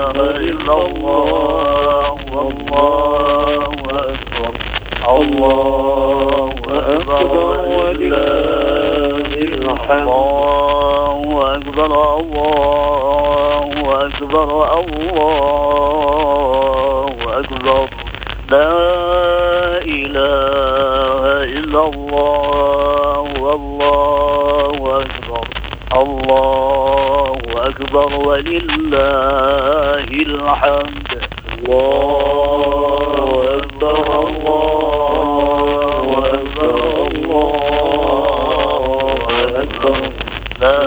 إلا الله والله أكبر الله أكبر ولله الحمد الله أكبر الله أكبر الله أكبر لا إله إلا الله والله أكبر الله أكبر ولله الحمد الله أكبر الله أكبر الله أكبر لا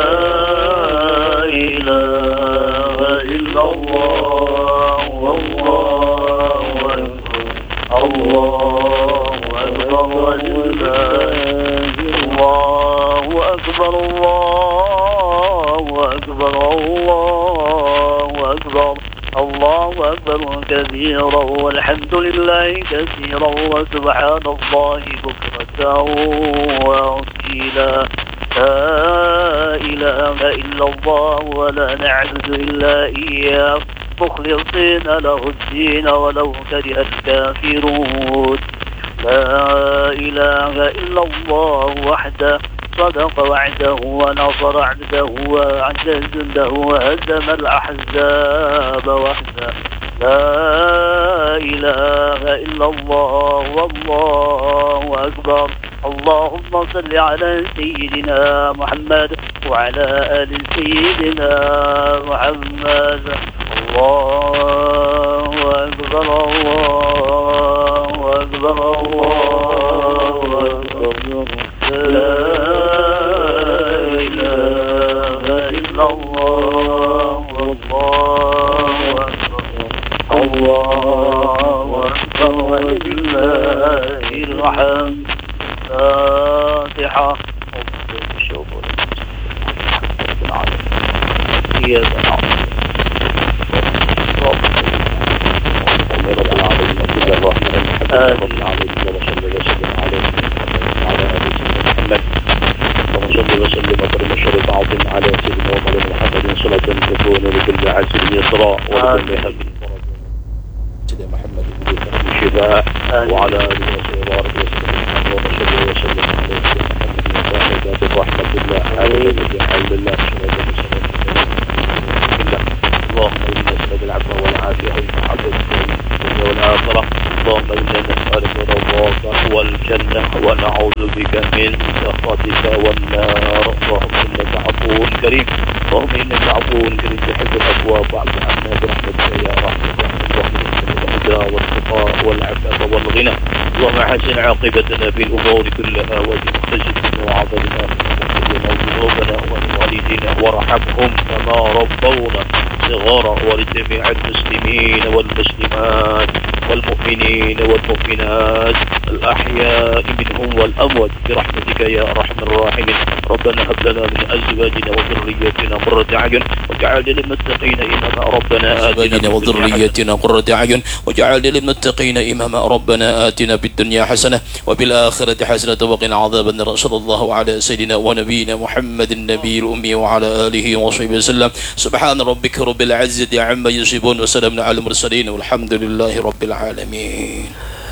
إله إلا الله والله أكبر الله أكبر ولله الله أكبر الله أكبر الله أكبر الله أكبر كبيرا والحمد لله كثيرا وسبحان الله بكرة وأصيلا لا إله إلا الله ولا نعبد إلا إياه مخلصين له الدين ولو كره الكافرون لا إله إلا الله وحده صدق وعده ونصر عبده وعزز جنده وهزم الأحزاب وحده لا إله إلا الله والله أكبر اللهم صل على سيدنا محمد وعلى آل سيدنا محمد الله أكبر الله أكبر الله أكبر لا إله إلا الله والله أكبر الله أكبر ولله الحمد فاتحة وصلي وسلم وكرم الشرف عظيم على سيدنا ومولانا محمد صلاة تكون لكل عسر يسرا ولكل هم سيدنا محمد بن الشفاء وعلى آله وصحبه وبارك وسلم وصلي وسلم على سيدنا محمد برحمة الله على حول الله اللهم إنا نسألك العفو والعافية والمحبة والآخرة اللهم إنا نسألك رضاك والجنة ونعوذ بك من سخطك والنار اللهم إنك عفو كريم اللهم إنك عفو كريم تحب العفو فاعف عنا برحمتك يا رحمة الهدى والتقى والعفاف والغنى اللهم حسن عاقبتنا في الأمور كلها واجب خزينا وعظمنا ذنوبنا ولوالدينا وارحمهم كما ربونا صغارا ولجميع المسلمين والمسلمات والمؤمنين والمؤمنات الأحياء منهم والأموات برحمتك يا أرحم الراحمين ربنا هب لنا من أزواجنا وذرياتنا قرة أعين واجعلنا للمتقين إماما ربنا آتنا وذرياتنا قرة أعين واجعلنا للمتقين إماما ربنا آتنا في الدنيا حسنة وفي الآخرة حسنة وقنا عذاب النار صلى الله على سيدنا ونبينا محمد النبي الأمي وعلى آله وصحبه وسلم سبحان ربك رب العزة عما يصفون وسلام على المرسلين والحمد لله رب العالمين.